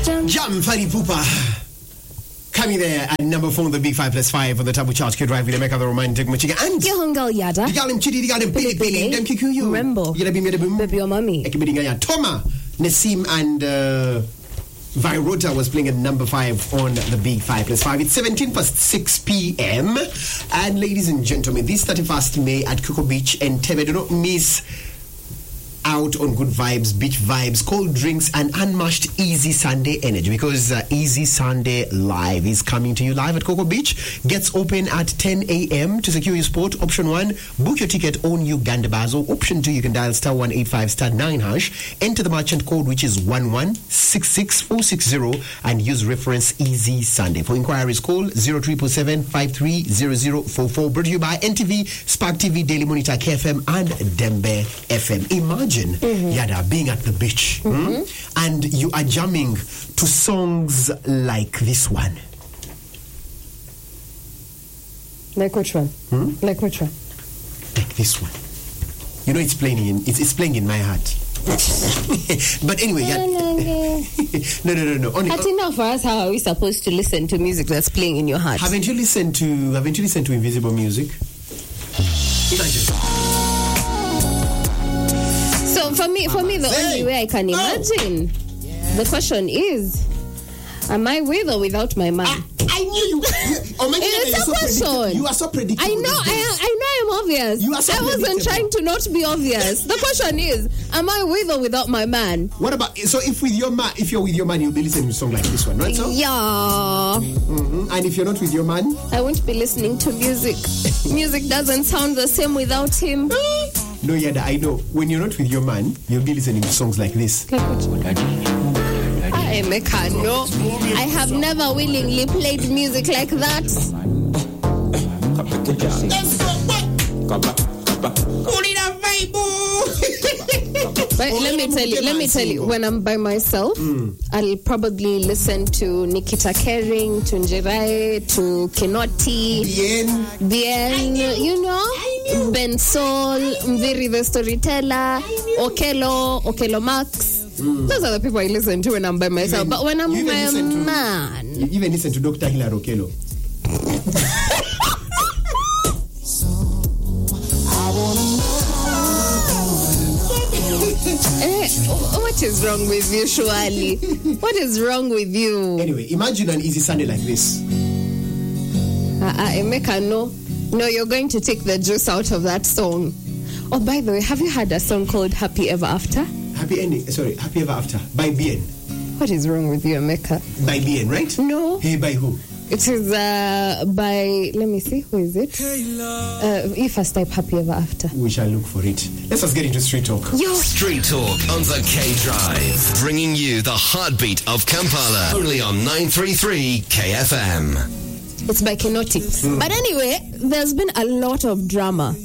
Jam Fari Pupa. Coming there at number 4 on the Big 5+5 on the Tabu Charge Kid Drive with Emeka the Romantic Machiga and Yahungal Yada. The Galim Chidi, the Galim Pili Pili, them Kikuyu. Remember. You're going to be Baby your mommy. Toma, Nassim and Vairota was playing at number 5 on the Big 5+5. It's 6 p.m. And ladies and gentlemen, this 31st May at Coco Beach and Tebe, do not miss out on good vibes, beach vibes, cold drinks, and unmatched Easy Sunday energy, because Easy Sunday Live is coming to you live at Coco Beach. Gets open at 10 a.m. To secure your spot, option 1, book your ticket on Uganda Bars, or option 2, you can dial *185 *9#, enter the merchant code, which is 1166460, and use reference Easy Sunday. For inquiries, call 0347 530044. Brought to you by NTV, Spark TV, Daily Monitor, KFM, and Dembe FM. Imagine Yada being at the beach and you are jamming to songs like this one. Like which one? Like which one? Like this one. You know, it's playing in my heart. But anyway, no. That's enough for us. How are we supposed to listen to music that's playing in your heart? Haven't you listened to Invisible Music? Imagine. So for me, the only way I can imagine, the question is, am I with or without my man? I knew you. It's a question. You are so predictable. I know I'm obvious. You are so I wasn't trying to not be obvious. The question is, am I with or without my man? What about, so if you're with your man, you'll be listening to a song like this one, right? So? Yeah. And if you're not with your man? I won't be listening to music. Music doesn't sound the same without him. No, Yada, I know. When you're not with your man, you'll be listening to songs like this. Emeka, no. I have never willingly played music like that. But let me tell you, when I'm by myself, I'll probably listen to Nikita Kering, to Njirai, to Kinoti, Bien, you know, Ben Sol, Mviri the Storyteller, Okelo Max. Those are the people I listen to when I'm by myself. But when I'm with my man, you even listen to Dr. Hilary Okelo. What is wrong with you, Shuali? What is wrong with you? Anyway, imagine an Easy Sunday like this. Emeka, no, you're going to take the juice out of that song. Oh, by the way, have you heard a song called Happy Ever After? Happy Ever After by Bien. What is wrong with you, Emeka? By Bien, right? No. Hey, by who? It is by, let me see, who is it? If I type Happy Ever After. We shall look for it. Let's just get into Street Talk. Street Talk on the K Drive, bringing you the heartbeat of Kampala, only on 933 KFM. It's by Kinoti. But anyway, there's been a lot of drama.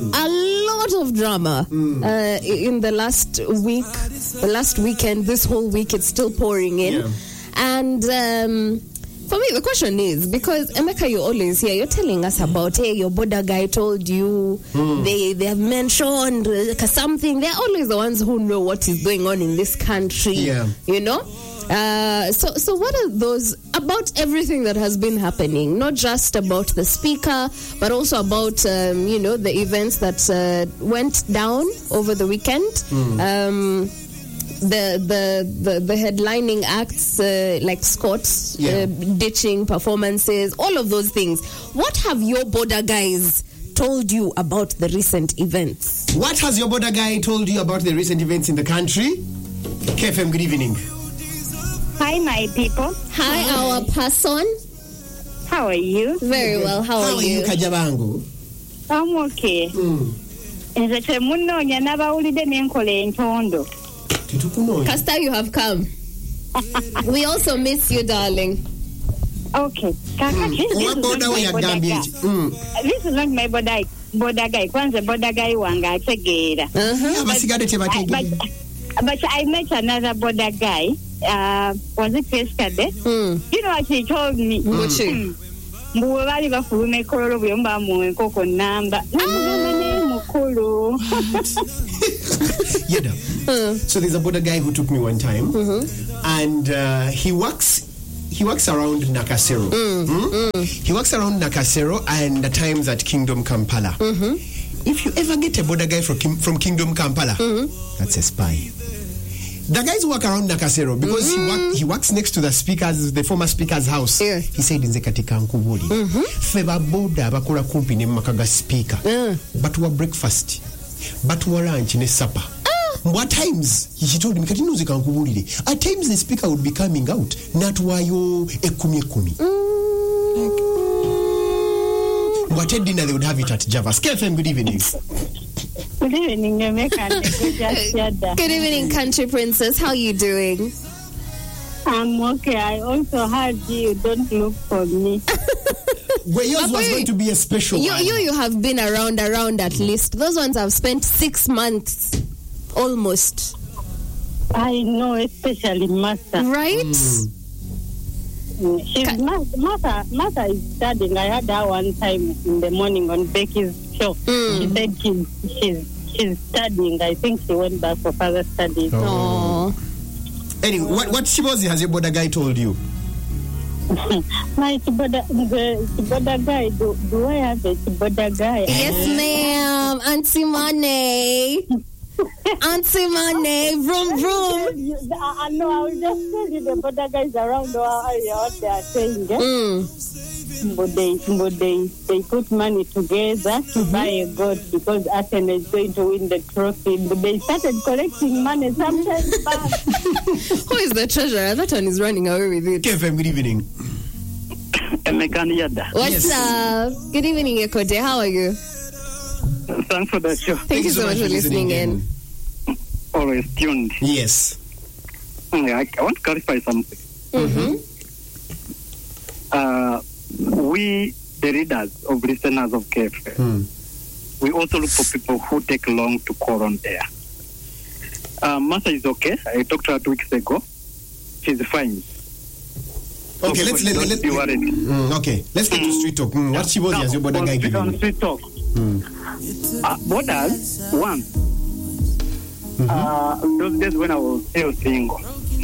In the last week, the last weekend, this whole week, it's still pouring in. Yeah. And for me, the question is, because Emeka, you're always here, you're telling us about, hey, your border guy told you, they have mentioned something. They're always the ones who know what is going on in this country, you know? So what are those about everything that has been happening? Not just about the speaker, but also about the events that went down over the weekend. The headlining acts like Scott ditching performances, all of those things. What have your border guys told you about the recent events? What has your border guy told you about the recent events in the country? KFM, good evening. Hi, my people. Hi, our person. How are you? Very well. How are you? Kajabangu? I'm okay. Kasta, you have come. We also miss you, darling. Okay. This is not my border guy. Kwanza border guy wanga chegera. But I met another border guy. Was it yesterday? You know what he told me? Mbuwali bafume kolo byomba mu enkoko namba. Mukulu. Yeah. So there's a border guy who took me one time, and he works around Nakasero. He works around Nakasero and at times at Kingdom Kampala. If you ever get a border guy from Kingdom Kampala, that's a spy. The guys work around Nakasero because he works next to the former speaker's house. Yeah. He said in Zekatika Nkubuli, Feba boda bakora kumpi ne makaga speaker. But we breakfast. But we lunch ne supper. What times he told me at times the speaker would be coming out. Not wayo ekumi. What at dinner they would have it at Java's. KFM, good evening. Good evening, Emeka. Good evening, country princess. How are you doing? I'm okay. I also heard you don't look for me. Well, yours was going to be a special one. You have been around at least. Those ones have spent 6 months. Almost. I know, especially Martha. Right? Martha is studying. I had her one time in the morning on Becky's show. She said she's studying. I think she went back for further studies. Oh. Anyway, what Shibozi has your border guy told you? My border guy, do I have a border guy? Yes, ma'am. Auntie Mane. Auntie Mane. Vroom, vroom. I know, I will just tell you the border guys around our area what they are saying. But they put money together to buy a goat because Arsenal is going to win the trophy. But they started collecting money sometimes back. Who is the treasurer? That one is running away with it. KFM, good evening. What's up? Good evening, Ekode. How are you? Thanks for the show. Thank you so much for listening in. Always tuned. Yes. I want to clarify something. We, the readers of listeners of KFM, we also look for people who take long to call on air. Martha is okay. I talked to her 2 weeks ago. She's fine. Okay, let's be worried. Okay, let's get to street talk. What she was as your border guy giving on street talk. Borders, one. Those days when I was still single.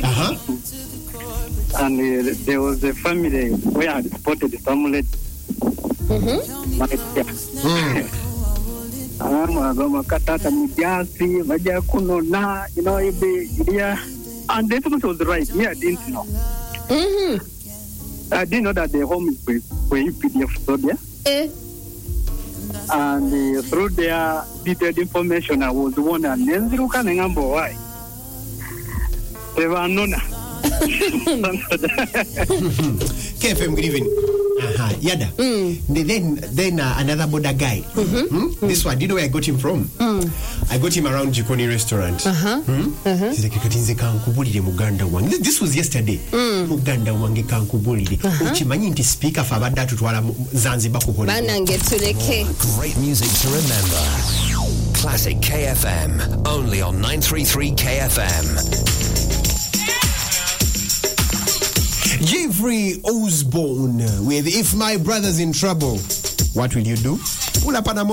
And there was a family where I had spotted some lady. And the information was right. Yeah, I didn't know. I didn't know that the home is for EPDF Sodia. And through their detailed information, I was one and then through Kanangambo. Why? They were nona. KFM, good evening. Yada. Then another border guy. This one, do you know where I got him from? I got him around Jikoni restaurant. He's like, this was yesterday. Muganda wange kankubulire. Uchimanyi nti speaker fabada tutwala Zanzibar ku holiday. Banange tuleke. Great music to remember. Classic KFM, only on 933 KFM. Jeffrey Osborne with If My Brother's in Trouble. What will you do? Pull up on a